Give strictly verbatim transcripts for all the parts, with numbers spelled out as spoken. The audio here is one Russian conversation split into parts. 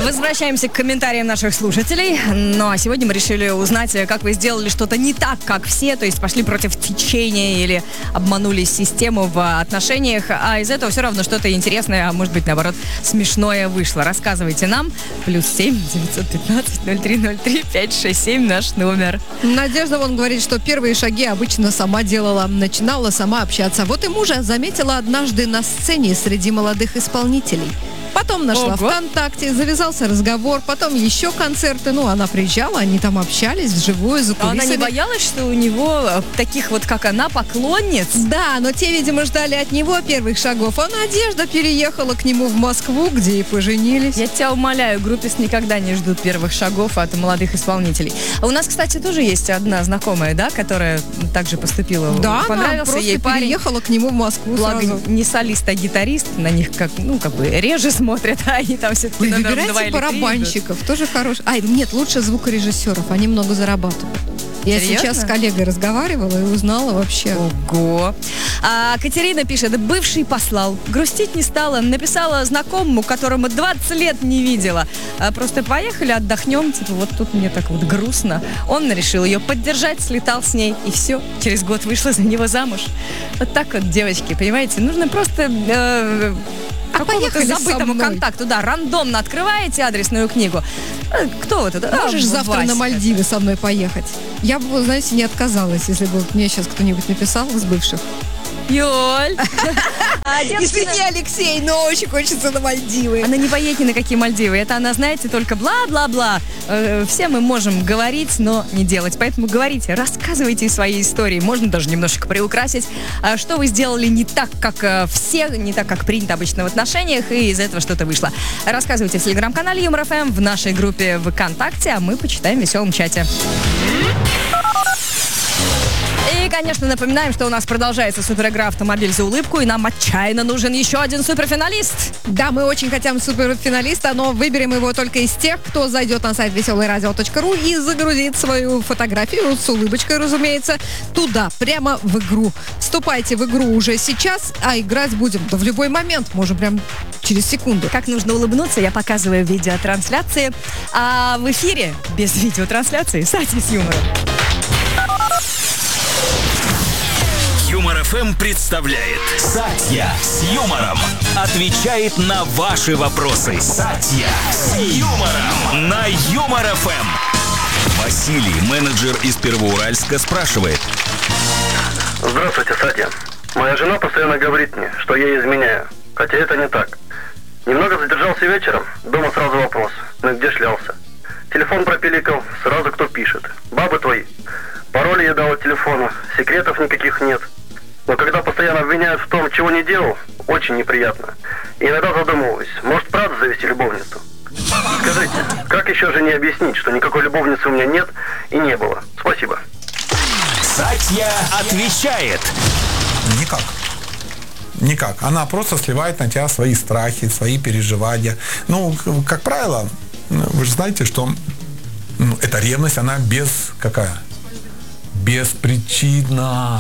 Возвращаемся к комментариям наших слушателей. Ну а сегодня мы решили узнать, как вы сделали что-то не так, как все, то есть пошли против течения или обманули систему в отношениях, а из этого все равно что-то интересное, а может быть, наоборот, смешное вышло. Рассказывайте нам. Плюс семь девятьсот пятнадцать ноль три ноль три пять шесть семь наш номер. Надежда вон говорит, что первые шаги обычно сама делала, начинала сама общаться. Вот и мужа заметила однажды на сцене среди молодых исполнителей. Потом нашла Ого. ВКонтакте, завязался разговор, потом еще концерты. Ну, она приезжала, они там общались вживую, за А кулисами. она не боялась, что у него таких вот, как она, поклонниц? Да, но те, видимо, ждали от него первых шагов. А Надежда переехала к нему в Москву, где и поженились. Я тебя умоляю, группист никогда не ждут первых шагов от молодых исполнителей. А у нас, кстати, тоже есть одна знакомая, да, которая также поступила. Да, она Понравился просто ей парень. переехала к нему в Москву Благо, сразу. не солист, а гитарист. На них как, ну, как бы реже смотрят, а они там все-таки Вы номер два выбирайте или три идут. барабанщиков, тоже хороший. Ай, нет, лучше звукорежиссеров, они много зарабатывают. Я Серьезно? сейчас с коллегой разговаривала и узнала вообще. Ого. А Катерина пишет, бывший послал. Грустить не стала. Написала знакомому, которому двадцать лет не видела. А просто поехали, отдохнем. Типа, вот тут мне так вот грустно. Он решил ее поддержать, слетал с ней. И все. Через год вышла за него замуж. Вот так вот, девочки, понимаете? Нужно просто... Э, А какому-то поехали со забытому мной. контакту, да, рандомно открываете адресную книгу. Э, Кто вот это? Можешь А, завтра Вася. на Мальдивы со мной поехать? Я бы, знаете, не отказалась, если бы мне сейчас кто-нибудь написал из бывших. Юль. А девушка- Алексей, но очень хочется на Мальдивы. Она не поедет ни на какие Мальдивы. Это она, знаете, только бла-бла-бла. Э, Все мы можем говорить, но не делать. Поэтому говорите, рассказывайте свои истории. Можно даже немножечко приукрасить. А Что вы сделали не так, как э, все, не так, как принято обычно в отношениях, и из этого что-то вышло. Рассказывайте в телеграм-канале Юмор эф эм, в нашей группе ВКонтакте, а мы почитаем в веселом чате. И, конечно, напоминаем, что у нас продолжается суперигра «Автомобиль за улыбку», и нам отчаянно нужен еще один суперфиналист. Да, мы очень хотим суперфиналиста, но выберем его только из тех, кто зайдет на сайт веселое радио точка ру и загрузит свою фотографию с улыбочкой, разумеется, туда, прямо в игру. Вступайте в игру уже сейчас, а играть будем да в любой момент, можем прям через секунду. Как нужно улыбнуться, я показываю в видеотрансляции. А в эфире, без видеотрансляции, Сати с юмором. Юмор эф эм представляет Сатья с юмором. Отвечает на ваши вопросы. Сатья с юмором на Юмор эф эм. Василий, менеджер из Первоуральска, спрашивает. Здравствуйте, Сатья. Моя жена постоянно говорит мне, что я ей изменяю. Хотя это не так. Немного задержался вечером, дома сразу вопрос. Ну и где шлялся? Телефон пропиликал, сразу кто пишет. Бабы твои. Пароли я дал от телефона, секретов никаких нет. Но когда постоянно обвиняют в том, чего не делал, очень неприятно. И иногда задумываюсь, может, правда завести любовницу? Скажите, как еще жене объяснить, что никакой любовницы у меня нет и не было? Спасибо. Сатья отвечает. Никак. Никак. Она просто сливает на тебя свои страхи, свои переживания. Ну, к- как правило, вы же знаете, что ну, эта ревность, она без какая? Беспричинна,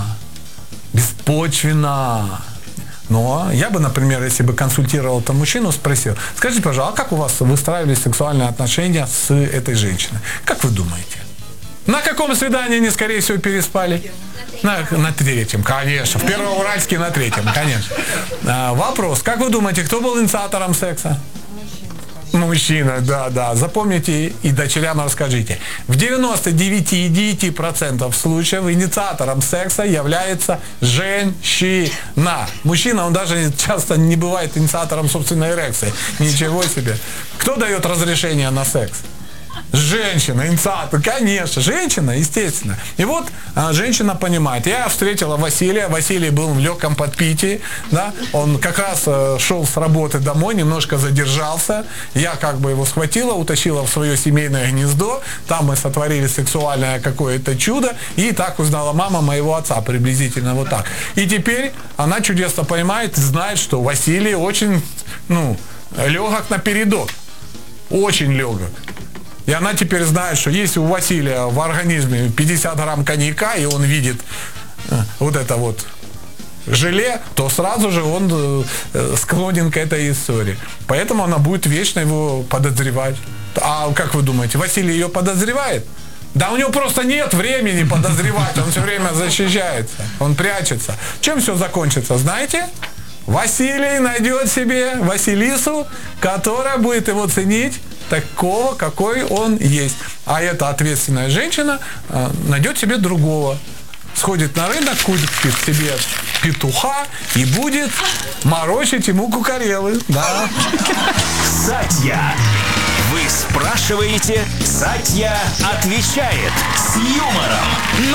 беспочвенна. Но я бы, например, если бы консультировал там мужчину, спросил, скажите, пожалуйста, а как у вас выстраивались сексуальные отношения с этой женщиной? Как вы думаете? На каком свидании они, скорее всего, переспали? На, на третьем, конечно. В Первоуральске на третьем, конечно. А, вопрос. Как вы думаете, кто был инициатором секса? Мужчина, да, да. Запомните и дочерям расскажите. В девяносто девять целых девять десятых процента случаев инициатором секса является женщина. Мужчина, он даже часто не бывает инициатором собственной эрекции. Ничего себе. Кто дает разрешение на секс? Женщина, инициатор, конечно, женщина, естественно. И вот а, женщина понимает. Я встретила Василия, Василий был в легком подпитии, да, он как раз э, шел с работы домой, немножко задержался, я как бы его схватила, утащила в свое семейное гнездо, там мы сотворили сексуальное какое-то чудо, и так узнала мама моего отца, приблизительно вот так. И теперь она чудесно понимает, знает, что Василий очень, ну, легок на передок, очень легок. И она теперь знает, что если у Василия в организме пятьдесят грамм коньяка, и он видит э, вот это вот желе, то сразу же он э, склонен к этой истории. Поэтому она будет вечно его подозревать. А как вы думаете, Василий ее подозревает? Да у него просто нет времени подозревать, он все время защищается, он прячется. Чем все закончится, знаете? Василий найдет себе Василису, которая будет его ценить такого, какой он есть. А эта ответственная женщина э, найдет себе другого. Сходит на рынок, купит себе петуха и будет морочить ему кукарелы. Да. Сатья. Вы спрашиваете, Сатья отвечает с юмором.